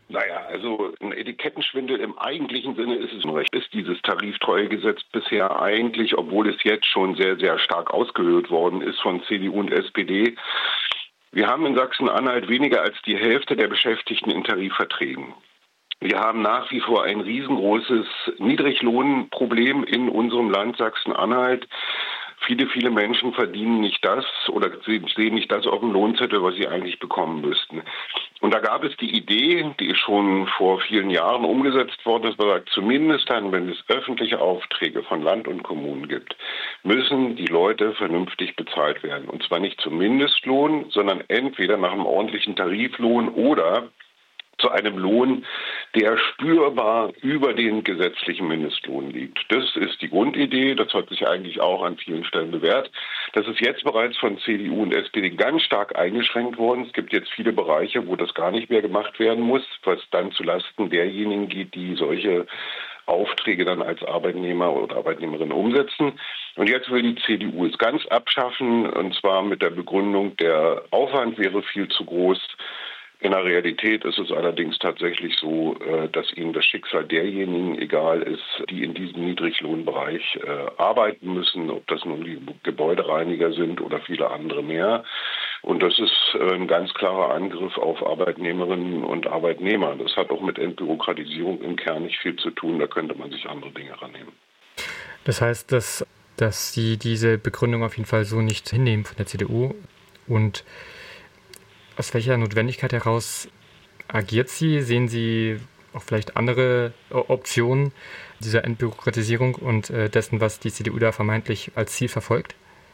Naja, also ein Etikettenschwindel im eigentlichen Sinne ist es recht. Ist dieses Tariftreuegesetz bisher eigentlich, obwohl es jetzt schon sehr, sehr stark ausgehöhlt worden ist von CDU und SPD. Wir haben in Sachsen-Anhalt weniger als die Hälfte der Beschäftigten in Tarifverträgen. Wir haben nach wie vor ein riesengroßes Niedriglohnproblem in unserem Land Sachsen-Anhalt. Viele Menschen verdienen nicht das oder sehen nicht das auf dem Lohnzettel, was sie eigentlich bekommen müssten. Und da gab es die Idee, die ist schon vor vielen Jahren umgesetzt worden, dass man sagt, zumindest dann, wenn es öffentliche Aufträge von Land und Kommunen gibt, müssen die Leute vernünftig bezahlt werden. Und zwar nicht zum Mindestlohn, sondern entweder nach einem ordentlichen Tariflohn oder zu einem Lohn, der spürbar über den gesetzlichen Mindestlohn liegt. Das ist die Grundidee. Das hat sich eigentlich auch an vielen Stellen bewährt. Das ist jetzt bereits von CDU und SPD ganz stark eingeschränkt worden. Es gibt jetzt viele Bereiche, wo das gar nicht mehr gemacht werden muss, was dann zulasten derjenigen geht, die solche Aufträge dann als Arbeitnehmer oder Arbeitnehmerin umsetzen. Und jetzt will die CDU es ganz abschaffen, und zwar mit der Begründung, der Aufwand wäre viel zu groß. In der Realität ist es allerdings tatsächlich so, dass ihnen das Schicksal derjenigen egal ist, die in diesem Niedriglohnbereich arbeiten müssen, ob das nun die Gebäudereiniger sind oder viele andere mehr. Und das ist ein ganz klarer Angriff auf Arbeitnehmerinnen und Arbeitnehmer. Das hat auch mit Entbürokratisierung im Kern nicht viel zu tun. Da könnte man sich andere Dinge rannehmen. Das heißt, dass Sie diese Begründung auf jeden Fall so nicht hinnehmen von der CDU. Und aus welcher Notwendigkeit heraus agiert sie? Sehen Sie auch vielleicht andere Optionen dieser Entbürokratisierung und dessen, was die CDU da vermeintlich als Ziel verfolgt?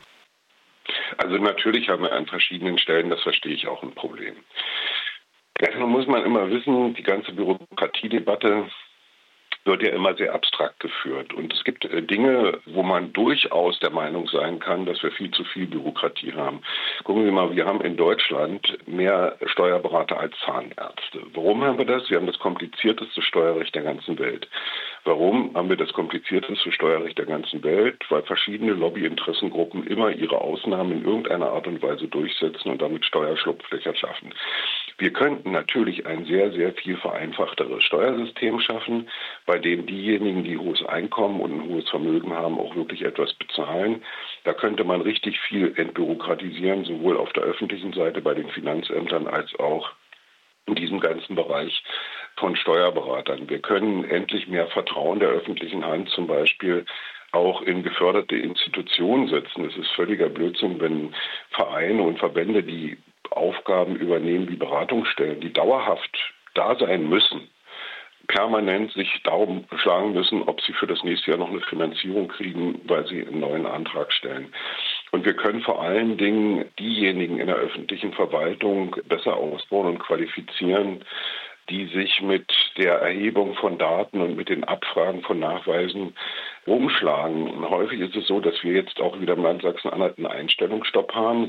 Also natürlich haben wir an verschiedenen Stellen, das verstehe ich, auch ein Problem. Erstmal muss man immer wissen, die ganze Bürokratiedebatte wird ja immer sehr abstrakt geführt. Und es gibt Dinge, wo man durchaus der Meinung sein kann, dass wir viel zu viel Bürokratie haben. Gucken Sie mal, wir haben in Deutschland mehr Steuerberater als Zahnärzte. Warum haben wir das? Wir haben das komplizierteste Steuerrecht der ganzen Welt. Warum haben wir das komplizierteste Steuerrecht der ganzen Welt? Weil verschiedene Lobbyinteressengruppen immer ihre Ausnahmen in irgendeiner Art und Weise durchsetzen und damit Steuerschlupflöcher schaffen. Wir könnten natürlich ein sehr, sehr viel vereinfachteres Steuersystem schaffen, bei dem diejenigen, die hohes Einkommen und ein hohes Vermögen haben, auch wirklich etwas bezahlen. Da könnte man richtig viel entbürokratisieren, sowohl auf der öffentlichen Seite bei den Finanzämtern als auch in diesem ganzen Bereich von Steuerberatern. Wir können endlich mehr Vertrauen der öffentlichen Hand zum Beispiel auch in geförderte Institutionen setzen. Es ist völliger Blödsinn, wenn Vereine und Verbände, die Aufgaben übernehmen wie Beratungsstellen, die dauerhaft da sein müssen, permanent sich darum schlagen müssen, ob sie für das nächste Jahr noch eine Finanzierung kriegen, weil sie einen neuen Antrag stellen. Und wir können vor allen Dingen diejenigen in der öffentlichen Verwaltung besser ausbauen und qualifizieren, die sich mit der Erhebung von Daten und mit den Abfragen von Nachweisen rumschlagen. Und häufig ist es so, dass wir jetzt auch wieder im Land Sachsen-Anhalt einen Einstellungsstopp haben.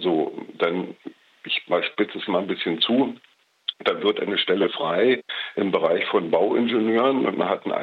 Ich spitze es mal ein bisschen zu. Da wird eine Stelle frei im Bereich von Bauingenieuren und man hat einen